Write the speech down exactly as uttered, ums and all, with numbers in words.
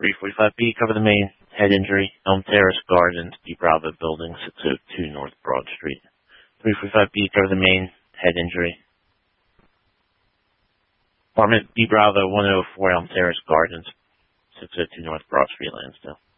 three forty-five B, cover the main. Head injury, Elm Terrace Gardens, D Bravo Building, six oh two North Broad Street. three forty-five B, cover the main. Head injury. Apartment D Bravo, one oh four Elm Terrace Gardens, six oh two North Broad Street, Lansdale.